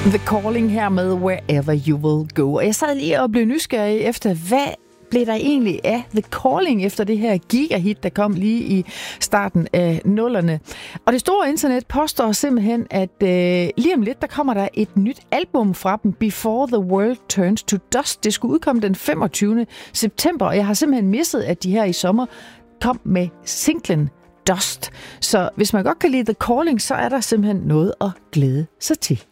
The Calling her med Wherever You Will Go. Og jeg sad lige og blev nysgerrig efter, hvad blev der egentlig af The Calling efter det her gigahit, der kom lige i starten af nullerne. Og det store internet påstår simpelthen, at lige om lidt, der kommer der et nyt album fra dem, Before the World Turns to Dust. Det skulle udkomme den 25. september, og jeg har simpelthen misset, at de her i sommer kom med singlen Dust. Så hvis man godt kan lide The Calling, så er der simpelthen noget at glæde sig til.